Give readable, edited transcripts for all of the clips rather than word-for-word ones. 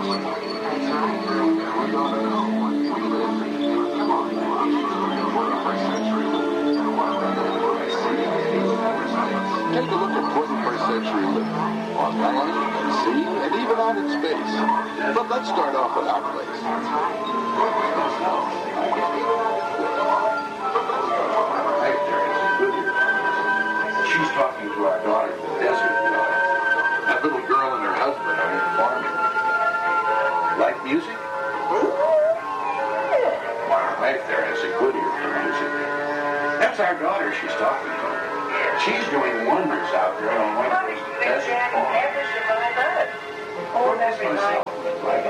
Take a look at 21st century living on land, sea, and even out in space. But let's start off with our place. She's talking to our daughter, the desert daughter. That little girl and her husband are in farming. Like music? My wife there has a good ear for music. That's our daughter she's talking to. She's doing wonders out there on one of those desert farms. Oh, that's myself. My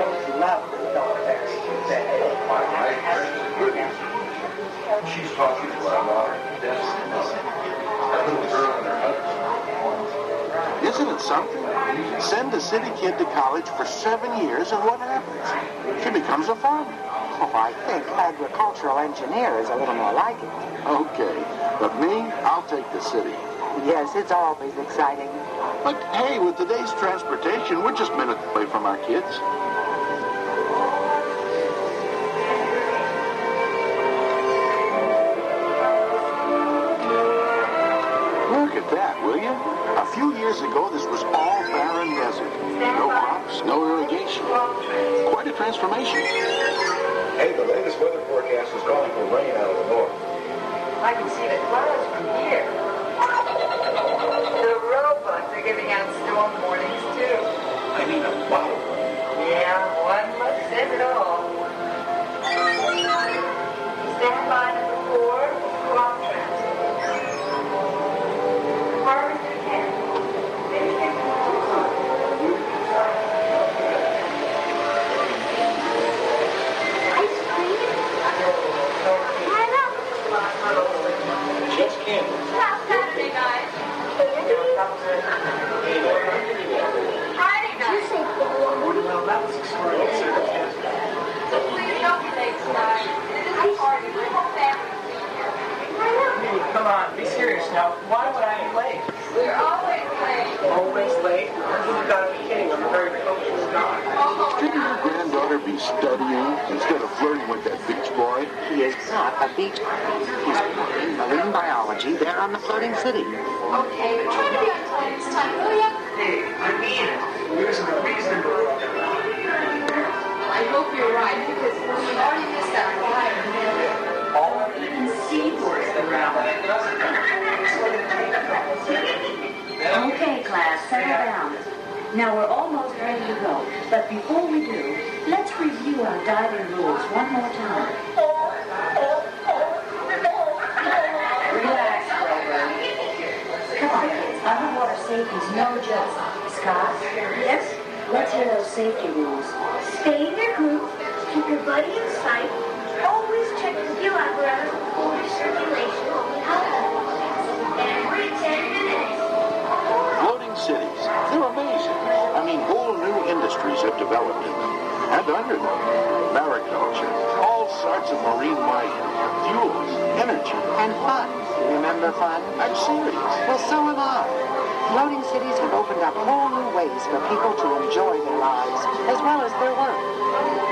wife there has a good ear for music. She's talking to our daughter, the desert daughter. That little girl and her husband. Isn't it something? Send a city kid to college for 7 years, and what happens? She becomes a farmer. Oh, I think agricultural engineer is a little more like it. Okay, but me, I'll take the city. Yes, it's always exciting. But hey, with today's transportation, we're just minutes away from our kids. Look at that, will you? A few years ago, this was all barren desert. No crops, no irrigation. Quite a transformation. Hey, the latest weather forecast is calling for rain out of the north. I can see the clouds from here. The robots are giving out storm warnings, too. I mean a bottle. Yeah, one look says it all. Stand by number 4, crop transport. Harvester 10. Just candles. Saturday night. Friday night. Well, that was extraordinary. So please don't be late tonight. It is a party. My whole family's here. Come on, be serious now. Why would I be late? We're always late. Always late? You've got to be kidding. I'm a very coachable guy. Shouldn't your granddaughter be studying instead of flirting with that beach boy? He is not a beach boy. He's studying marine biology there on the floating city. Okay, try to be on time this time, will ya? Hey, I mean it. There's no reason to go. I hope you're right, because we've already missed that flyer. All of it can see worse than round. Okay, class, settle down. Now we're almost ready to go, but before we do, let's review our diving rules one more time. Relax, Grover. Come on, kids. Underwater safety's no joke. Scott? Yes? Let's hear those safety rules. Stay in your group, keep your buddy in sight, always check the view apparatus for circulation, every 10 minutes. Floating cities, they're amazing. I mean, whole new industries have developed in them. And under them, mariculture, all sorts of marine life, fuels, energy. And fun. Remember fun? I'm serious. Well, so am I. Floating cities have opened up whole new ways for people to enjoy their lives, as well as their work.